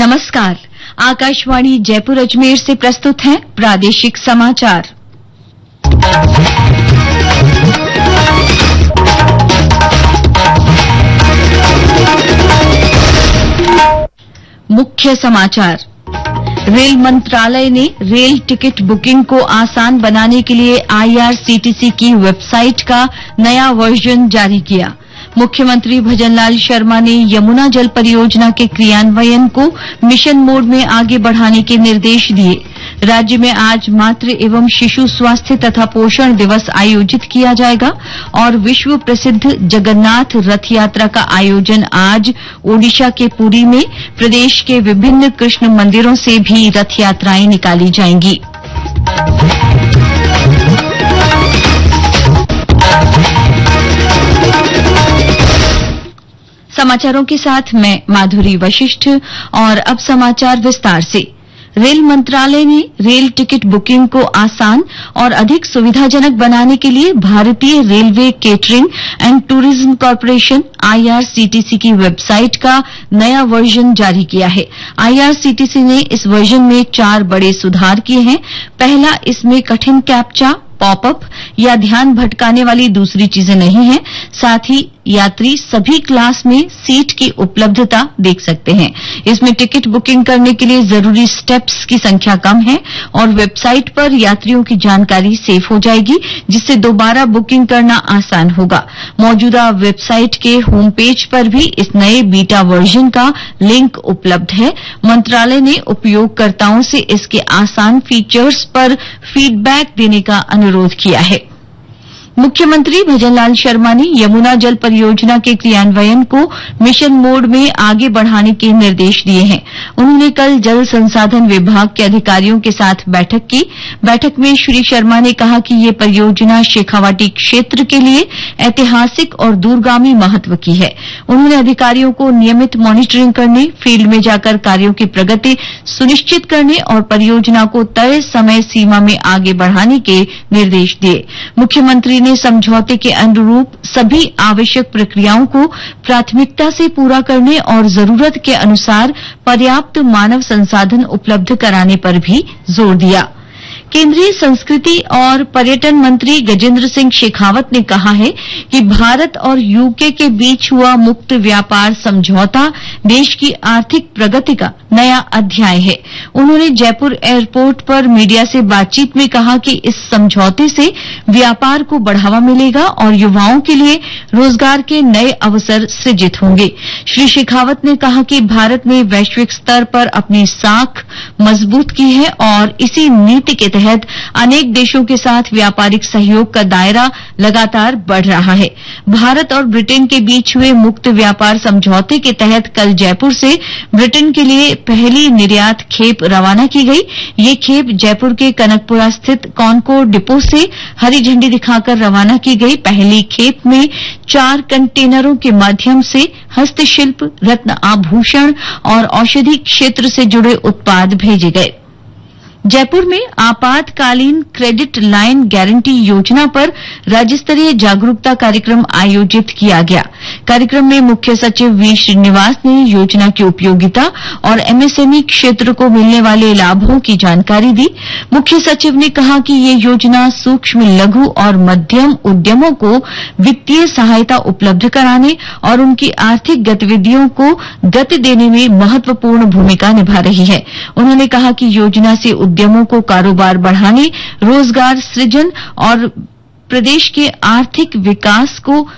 नमस्कार। आकाशवाणी जयपुर अजमेर से प्रस्तुत हैं प्रादेशिक समाचार। मुख्य समाचार। रेल मंत्रालय ने रेल टिकट बुकिंग को आसान बनाने के लिए IRCTC की वेबसाइट का नया वर्जन जारी किया। मुख्यमंत्री भजनलाल शर्मा ने यमुना जल परियोजना के क्रियान्वयन को मिशन मोड में आगे बढ़ाने के निर्देश दिए। राज्य में आज मातृ एवं शिशु स्वास्थ्य तथा पोषण दिवस आयोजित किया जाएगा और विश्व प्रसिद्ध जगन्नाथ रथ यात्रा का आयोजन आज ओडिशा के पुरी में प्रदेश के विभिन्न कृष्ण मंदिरों से भी रथ यात्राएं निकाली जाएंगी। समाचारों के साथ मैं माधुरी वशिष्ठ और अब समाचार विस्तार से। रेल मंत्रालय ने रेल टिकट बुकिंग को आसान और अधिक सुविधाजनक बनाने के लिए भारतीय railway catering and tourism corporation IRCTC की वेबसाइट का नया वर्जन जारी किया है। IRCTC ने इस वर्जन में 4 बड़े सुधार किए हैं। पहला, इसमें कठिन कैप्चा, पॉपअप या ध्यान भटकाने वाली दूसरी चीजें नहीं हैं। साथ ही यात्री सभी क्लास में सीट की उपलब्धता देख सकते हैं। इसमें टिकट बुकिंग करने के लिए जरूरी स्टेप्स की संख्या कम है और वेबसाइट पर यात्रियों की जानकारी सेव हो जाएगी, जिससे दोबारा बुकिंग करना आसान होगा। मौजूदा वेबसाइट के होम पेज पर भी इस नए बीटा वर्जन का लिंक उपलब्ध है। मंत्रालय ने उपयोगकर्ताओं से इसके आसान फीचर्स पर फीडबैक देने का अनुरोध किया है। मुख्यमंत्री भजनलाल शर्मा ने यमुना जल परियोजना के क्रियान्वयन को मिशन मोड में आगे बढ़ाने के निर्देश दिए हैं। उन्होंने कल जल संसाधन विभाग के अधिकारियों के साथ बैठक की। बैठक में श्री शर्मा ने कहा कि ये परियोजना शेखावाटी क्षेत्र के लिए ऐतिहासिक और दूरगामी महत्व की है। उन्होंने अधिकारियों को नियमित मॉनिटरिंग करने, फील्ड में जाकर कार्यों की प्रगति सुनिश्चित करने और परियोजना को तय समय सीमा में आगे बढ़ाने के निर्देश दिए। मुख्यमंत्री ने समझौते के अनुरूप सभी आवश्यक प्रक्रियाओं को प्राथमिकता से पूरा करने और जरूरत के अनुसार पर्याप्त मानव संसाधन उपलब्ध कराने पर भी जोर दिया। केंद्रीय संस्कृति और पर्यटन मंत्री गजेंद्र सिंह शेखावत ने कहा है कि भारत और यूके के बीच हुआ मुक्त व्यापार समझौता देश की आर्थिक प्रगति का नया अध्याय है। उन्होंने जयपुर एयरपोर्ट पर मीडिया से बातचीत में कहा कि इस समझौते से व्यापार को बढ़ावा मिलेगा और युवाओं के लिए रोजगार के नए अवसर सृजित होंगे। श्री शेखावत ने कहा कि भारत ने वैश्विक स्तर पर अपनी साख मजबूत की है और इसी नीति के तहत अनेक देशों के साथ व्यापारिक सहयोग का दायरा लगातार बढ़ रहा है। भारत और ब्रिटेन के बीच हुए मुक्त व्यापार समझौते के तहत कल जयपुर से ब्रिटेन के लिए पहली निर्यात खेप रवाना की गई। ये खेप जयपुर के कनकपुरा स्थित कॉनकोर डिपो से हरी झंडी दिखाकर रवाना की गई। पहली खेप में 4 कंटेनरों के माध्यम से हस्तशिल्प, रत्न आभूषण और औषधि क्षेत्र से जुड़े उत्पाद भेजे गए। जयपुर में आपातकालीन क्रेडिट लाइन गारंटी योजना पर राज्य स्तरीय जागरूकता कार्यक्रम आयोजित किया गया। कार्यक्रम में मुख्य सचिव वी श्रीनिवास ने योजना की उपयोगिता और MSME क्षेत्र को मिलने वाले लाभों की जानकारी दी। मुख्य सचिव ने कहा कि ये योजना सूक्ष्म, लघु और मध्यम उद्यमों को वित्तीय सहायता उपलब्ध कराने और उनकी आर्थिक गतिविधियों को गति देने में महत्वपूर्ण भूमिका निभा रही है। उन्होंने कहा कि योजना से उद्यमों को कारोबार बढ़ाने, रोजगार सृजन और प्रदेश के आर्थिक विकास को